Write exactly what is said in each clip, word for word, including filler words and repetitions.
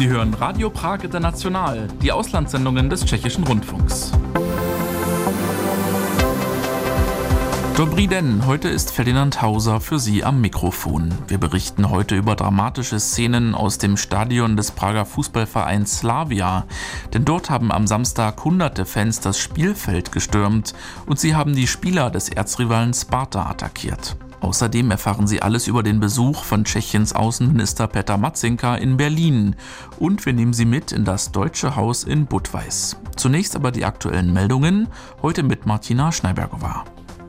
Sie hören Radio Prag International, die Auslandssendungen des Tschechischen Rundfunks. Dobrý den, heute ist Ferdinand Hauser für Sie am Mikrofon. Wir berichten heute über dramatische Szenen aus dem Stadion des Prager Fußballvereins Slavia. Denn dort haben am Samstag hunderte Fans das Spielfeld gestürmt und sie haben die Spieler des Erzrivalen Sparta attackiert. Außerdem erfahren Sie alles über den Besuch von Tschechiens Außenminister Petr Marcinka in Berlin. Und wir nehmen Sie mit in das Deutsche Haus in Budweis. Zunächst aber die aktuellen Meldungen, heute mit Martina Schneibergova.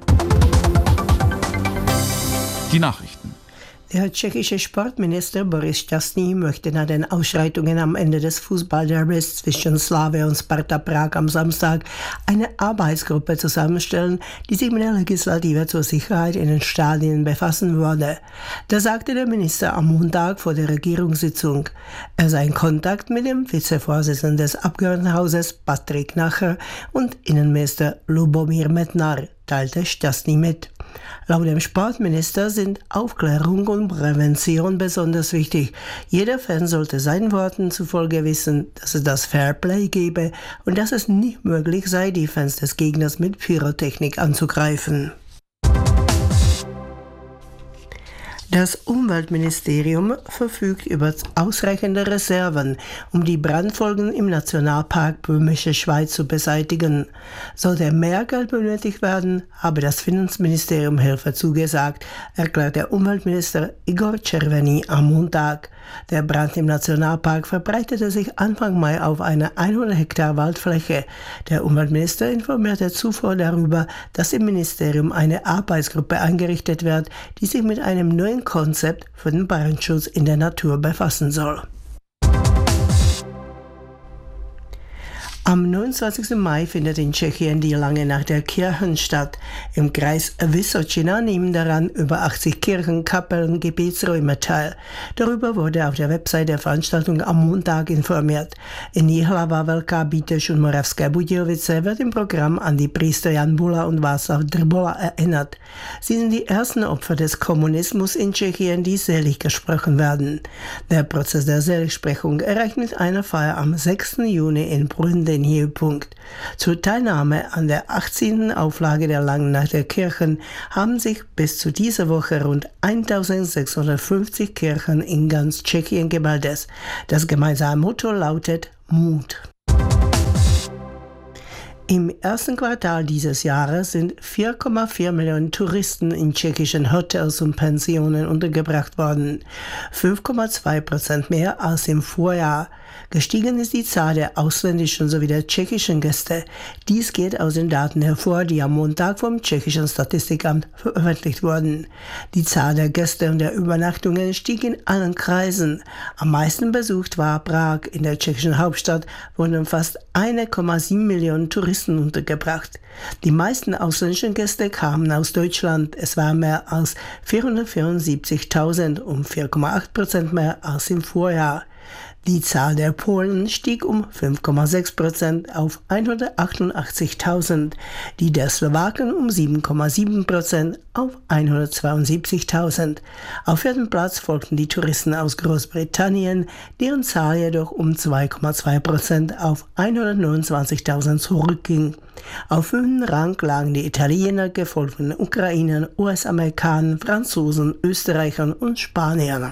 Die Nachrichten. Der tschechische Sportminister Boris Šťastný möchte nach den Ausschreitungen am Ende des Fußballderbys zwischen Slavia und Sparta Prag am Samstag eine Arbeitsgruppe zusammenstellen, die sich mit der Legislative zur Sicherheit in den Stadien befassen würde. Das sagte der Minister am Montag vor der Regierungssitzung. Er sei in Kontakt mit dem Vizevorsitzenden des Abgeordnetenhauses Patrik Nacher und Innenminister Lubomír Metnar, teilte Šťastný mit. Laut dem Sportminister sind Aufklärung und Prävention besonders wichtig. Jeder Fan sollte seinen Worten zufolge wissen, dass es das Fairplay gebe und dass es nicht möglich sei, die Fans des Gegners mit Pyrotechnik anzugreifen. Das Umweltministerium verfügt über ausreichende Reserven, um die Brandfolgen im Nationalpark Böhmische Schweiz zu beseitigen. Sollte mehr Geld benötigt werden, habe das Finanzministerium Hilfe zugesagt, erklärt der Umweltminister Igor Červený am Montag. Der Brand im Nationalpark verbreitete sich Anfang Mai auf einer hundert Hektar Waldfläche. Der Umweltminister informierte zuvor darüber, dass im Ministerium eine Arbeitsgruppe eingerichtet wird, die sich mit einem neuen Konzept für den Brandschutz in der Natur befassen soll. Am neunundzwanzigsten Mai findet in Tschechien die lange Nacht der Kirchen statt. Im Kreis Vysočina nehmen daran über achtzig Kirchen, Kapellen, Gebetsräume teil. Darüber wurde auf der Website der Veranstaltung am Montag informiert. In Jihlava, Velká Bíteš und Moravské Budějovice wird im Programm an die Priester Jan Bula und Václav Drbola erinnert. Sie sind die ersten Opfer des Kommunismus in Tschechien, die selig gesprochen werden. Der Prozess der Seligsprechung erreicht mit einer Feier am sechsten Juni in Brünn den Höhepunkt. Zur Teilnahme an der achtzehnten Auflage der Langen Nacht der Kirchen haben sich bis zu dieser Woche rund eintausendsechshundertfünfzig Kirchen in ganz Tschechien gemeldet. Das gemeinsame Motto lautet Mut. Im ersten Quartal dieses Jahres sind vier Komma vier Millionen Touristen in tschechischen Hotels und Pensionen untergebracht worden. fünf Komma zwei Prozent mehr als im Vorjahr. Gestiegen ist die Zahl der ausländischen sowie der tschechischen Gäste. Dies geht aus den Daten hervor, die am Montag vom tschechischen Statistikamt veröffentlicht wurden. Die Zahl der Gäste und der Übernachtungen stieg in allen Kreisen. Am meisten besucht war Prag. In der tschechischen Hauptstadt wurden fast eine Komma sieben Millionen Touristen untergebracht. Die meisten ausländischen Gäste kamen aus Deutschland. Es waren mehr als vierhundertvierundsiebzigtausend, um vier Komma acht Prozent mehr als im Vorjahr. Die Zahl der Polen stieg um fünf Komma sechs Prozent auf hundertachtundachtzigtausend, die der Slowaken um sieben Komma sieben Prozent auf hundertzweiundsiebzigtausend. Auf vierten Platz folgten die Touristen aus Großbritannien, deren Zahl jedoch um zwei Komma zwei Prozent auf hundertneunundzwanzigtausend zurückging. Auf fünften Rang lagen die Italiener, gefolgt von den Ukrainern, U S-Amerikanern, Franzosen, Österreichern und Spaniern.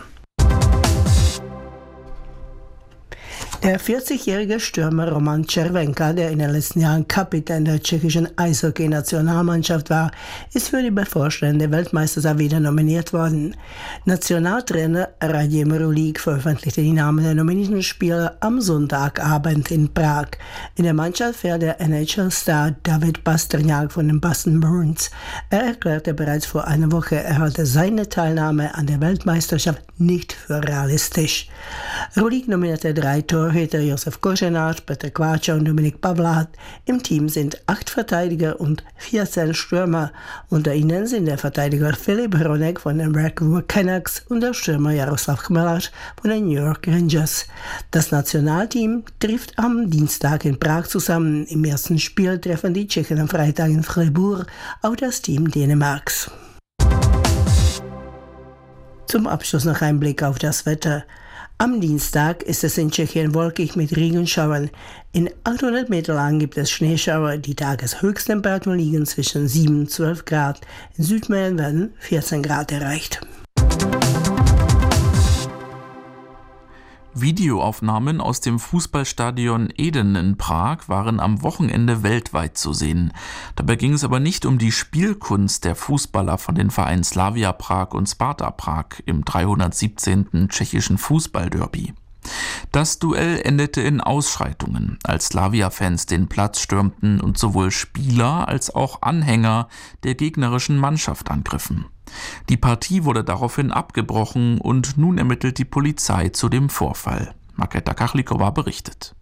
Der vierzigjährige Stürmer Roman Červenka, der in den letzten Jahren Kapitän der tschechischen Eishockey-Nationalmannschaft war, ist für die bevorstehende Weltmeisterschaft wieder nominiert worden. Nationaltrainer Radim Rulík veröffentlichte die Namen der nominierten Spieler am Sonntagabend in Prag. In der Mannschaft fährt der N H L-Star David Pastrňák von den Boston Bruins. Er erklärte bereits vor einer Woche, er halte seine Teilnahme an der Weltmeisterschaft nicht für realistisch. Rulík nominierte drei Torhüter, Josef Kořenář, Petr Kváča und Dominik Pavlát. Im Team sind acht Verteidiger und vierzehn Stürmer. Unter ihnen sind der Verteidiger Filip Hronek von den Vancouver Canucks und der Stürmer Jaroslav Chmelař von den New York Rangers. Das Nationalteam trifft am Dienstag in Prag zusammen. Im ersten Spiel treffen die Tschechen am Freitag in Fribourg auf das Team Dänemarks. Zum Abschluss noch ein Blick auf das Wetter. Am Dienstag ist es in Tschechien wolkig mit Regenschauern. In achthundert Meter lang gibt es Schneeschauer. Die Tageshöchsttemperaturen liegen zwischen sieben und zwölf Grad. In Südmähren werden vierzehn Grad erreicht. Videoaufnahmen aus dem Fußballstadion Eden in Prag waren am Wochenende weltweit zu sehen. Dabei ging es aber nicht um die Spielkunst der Fußballer von den Vereinen Slavia Prag und Sparta Prag im dreihundertsiebzehnten tschechischen Fußballderby. Das Duell endete in Ausschreitungen, als Slavia-Fans den Platz stürmten und sowohl Spieler als auch Anhänger der gegnerischen Mannschaft angriffen. Die Partie wurde daraufhin abgebrochen und nun ermittelt die Polizei zu dem Vorfall. Markéta Kachlikova berichtet.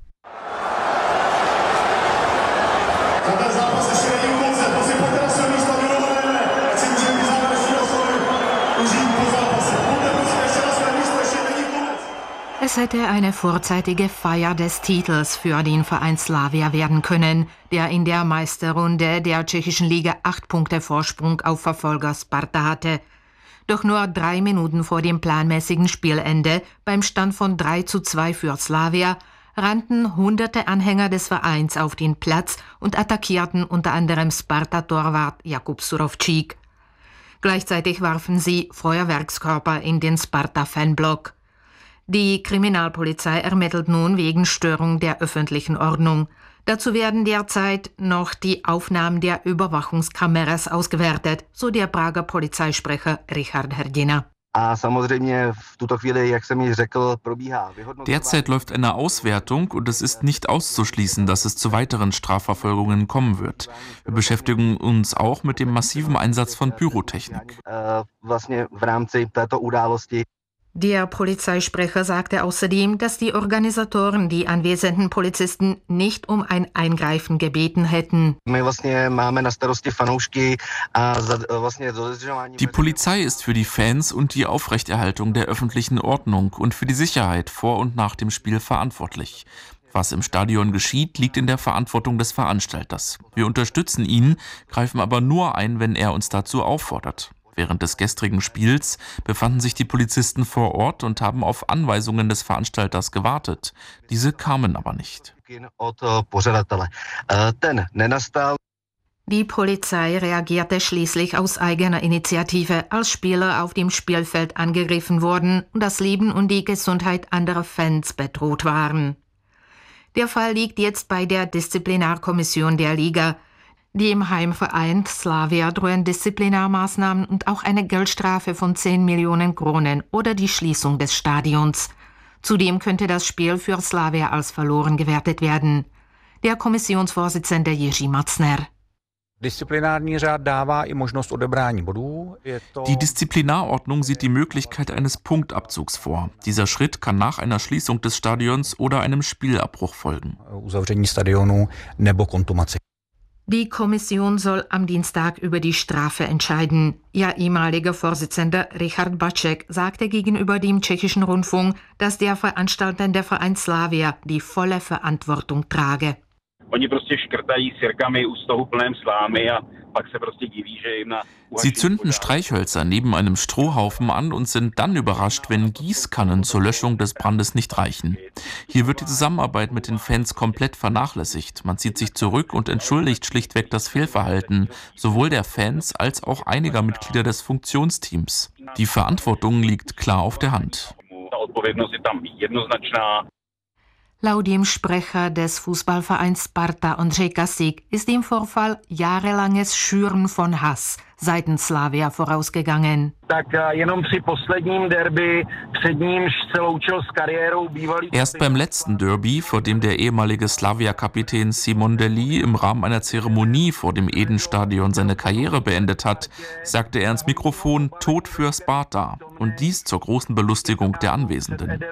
Es hätte eine vorzeitige Feier des Titels für den Verein Slavia werden können, der in der Meisterrunde der tschechischen Liga acht Punkte Vorsprung auf Verfolger Sparta hatte. Doch nur drei Minuten vor dem planmäßigen Spielende, beim Stand von drei zu zwei für Slavia, rannten hunderte Anhänger des Vereins auf den Platz und attackierten unter anderem Sparta-Torwart Jakub Surovčík. Gleichzeitig warfen sie Feuerwerkskörper in den Sparta-Fanblock. Die Kriminalpolizei ermittelt nun wegen Störung der öffentlichen Ordnung. Dazu werden derzeit noch die Aufnahmen der Überwachungskameras ausgewertet, so der Prager Polizeisprecher Richard Hrdina. Derzeit läuft eine Auswertung und es ist nicht auszuschließen, dass es zu weiteren Strafverfolgungen kommen wird. Wir beschäftigen uns auch mit dem massiven Einsatz von Pyrotechnik. Der Polizeisprecher sagte außerdem, dass die Organisatoren die anwesenden Polizisten nicht um ein Eingreifen gebeten hätten. Die Polizei ist für die Fans und die Aufrechterhaltung der öffentlichen Ordnung und für die Sicherheit vor und nach dem Spiel verantwortlich. Was im Stadion geschieht, liegt in der Verantwortung des Veranstalters. Wir unterstützen ihn, greifen aber nur ein, wenn er uns dazu auffordert. Während des gestrigen Spiels befanden sich die Polizisten vor Ort und haben auf Anweisungen des Veranstalters gewartet. Diese kamen aber nicht. Die Polizei reagierte schließlich aus eigener Initiative, als Spieler auf dem Spielfeld angegriffen wurden und das Leben und die Gesundheit anderer Fans bedroht waren. Der Fall liegt jetzt bei der Disziplinarkommission der Liga. Dem Heimverein Slavia drohen Disziplinarmaßnahmen und auch eine Geldstrafe von zehn Millionen Kronen oder die Schließung des Stadions. Zudem könnte das Spiel für Slavia als verloren gewertet werden. Der Kommissionsvorsitzende Jiří Macner. Die Disziplinarordnung sieht die Möglichkeit eines Punktabzugs vor. Dieser Schritt kann nach einer Schließung des Stadions oder einem Spielabbruch folgen. Die Kommission soll am Dienstag über die Strafe entscheiden. Ihr ehemaliger Vorsitzender Richard Bacek sagte gegenüber dem tschechischen Rundfunk, dass der veranstaltende Verein Slavia die volle Verantwortung trage. Sie zünden Streichhölzer neben einem Strohhaufen an und sind dann überrascht, wenn Gießkannen zur Löschung des Brandes nicht reichen. Hier wird die Zusammenarbeit mit den Fans komplett vernachlässigt. Man zieht sich zurück und entschuldigt schlichtweg das Fehlverhalten, sowohl der Fans als auch einiger Mitglieder des Funktionsteams. Die Verantwortung liegt klar auf der Hand. Laut dem Sprecher des Fußballvereins Sparta Ondřej Kasík ist dem Vorfall jahrelanges Schüren von Hass seitens Slavia vorausgegangen. Erst beim letzten Derby, vor dem der ehemalige Slavia-Kapitän Simon Deli im Rahmen einer Zeremonie vor dem Eden-Stadion seine Karriere beendet hat, sagte er ins Mikrofon „Tod für Sparta" und dies zur großen Belustigung der Anwesenden.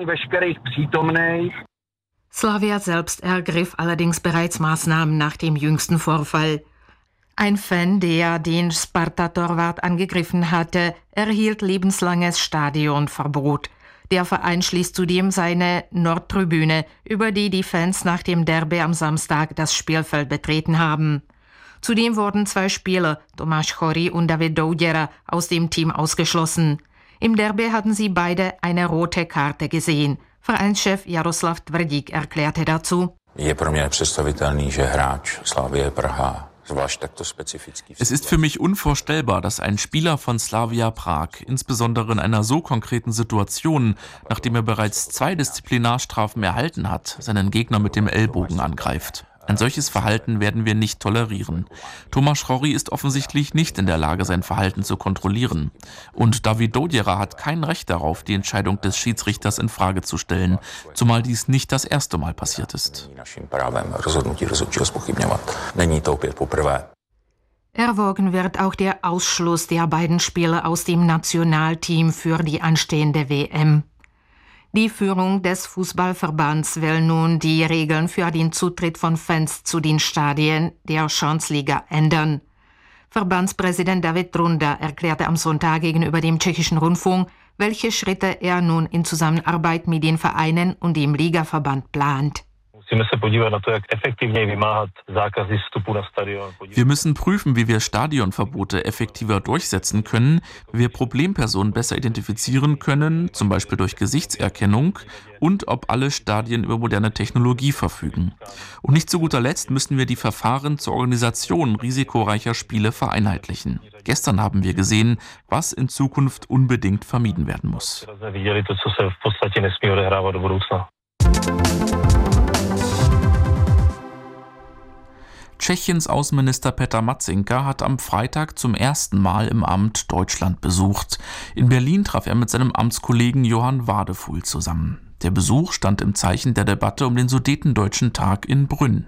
Slavia selbst ergriff allerdings bereits Maßnahmen nach dem jüngsten Vorfall. Ein Fan, der den Sparta-Torwart angegriffen hatte, erhielt lebenslanges Stadionverbot. Der Verein schließt zudem seine Nordtribüne, über die die Fans nach dem Derby am Samstag das Spielfeld betreten haben. Zudem wurden zwei Spieler, Tomáš Chorý und David Douděra, aus dem Team ausgeschlossen. Im Derby hatten sie beide eine rote Karte gesehen. Vereinschef Jaroslav Tvrdík erklärte dazu: Je pro mě nepředstavitelný, že hráč Slavie Praha. Es ist für mich unvorstellbar, dass ein Spieler von Slavia Prag, insbesondere in einer so konkreten Situation, nachdem er bereits zwei Disziplinarstrafen erhalten hat, seinen Gegner mit dem Ellbogen angreift. Ein solches Verhalten werden wir nicht tolerieren. Tomáš Rory ist offensichtlich nicht in der Lage, sein Verhalten zu kontrollieren. Und David Dodjera hat kein Recht darauf, die Entscheidung des Schiedsrichters in Frage zu stellen, zumal dies nicht das erste Mal passiert ist. Erwogen wird auch der Ausschluss der beiden Spieler aus dem Nationalteam für die anstehende W M. Die Führung des Fußballverbands will nun die Regeln für den Zutritt von Fans zu den Stadien der Chance-Liga ändern. Verbandspräsident David Trunda erklärte am Sonntag gegenüber dem tschechischen Rundfunk, welche Schritte er nun in Zusammenarbeit mit den Vereinen und dem Ligaverband plant. Wir müssen prüfen, wie wir Stadionverbote effektiver durchsetzen können, wie wir Problempersonen besser identifizieren können, zum Beispiel durch Gesichtserkennung, und ob alle Stadien über moderne Technologie verfügen. Und nicht zu guter Letzt müssen wir die Verfahren zur Organisation risikoreicher Spiele vereinheitlichen. Gestern haben wir gesehen, was in Zukunft unbedingt vermieden werden muss. Tschechiens Außenminister Petr Matzinka hat am Freitag zum ersten Mal im Amt Deutschland besucht. In Berlin traf er mit seinem Amtskollegen Johann Wadefuhl zusammen. Der Besuch stand im Zeichen der Debatte um den Sudetendeutschen Tag in Brünn.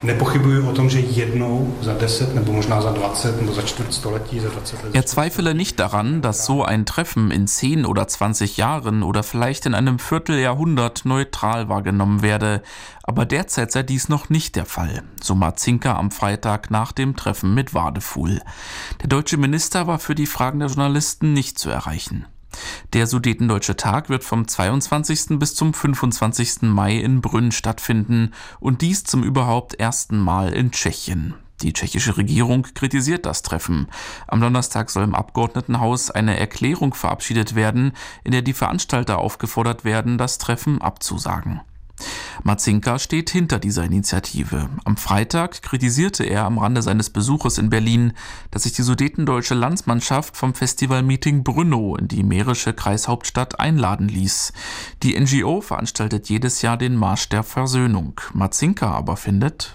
Er zweifele nicht daran, dass so ein Treffen in zehn oder zwanzig Jahren oder vielleicht in einem Vierteljahrhundert neutral wahrgenommen werde. Aber derzeit sei dies noch nicht der Fall, so Matzinka am Freitag nach dem Treffen mit Wadefuhl. Der deutsche Minister war für die Fragen der Journalisten nicht zu erreichen. Der Sudetendeutsche Tag wird vom zweiundzwanzigsten bis zum fünfundzwanzigsten Mai in Brünn stattfinden und dies zum überhaupt ersten Mal in Tschechien. Die tschechische Regierung kritisiert das Treffen. Am Donnerstag soll im Abgeordnetenhaus eine Erklärung verabschiedet werden, in der die Veranstalter aufgefordert werden, das Treffen abzusagen. Matzinka steht hinter dieser Initiative. Am Freitag kritisierte er am Rande seines Besuches in Berlin, dass sich die sudetendeutsche Landsmannschaft vom Festivalmeeting Brno in die mährische Kreishauptstadt einladen ließ. Die N G O veranstaltet jedes Jahr den Marsch der Versöhnung. Matzinka aber findet: